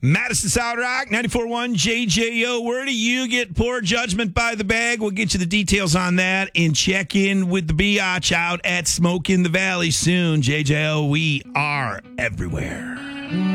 Madison Solid Rock, 94.1 JJO. Where do you get poor judgment by the bag? We'll get you the details on that and check in with the biatch out at Smoke in the Valley soon. JJO, we are everywhere.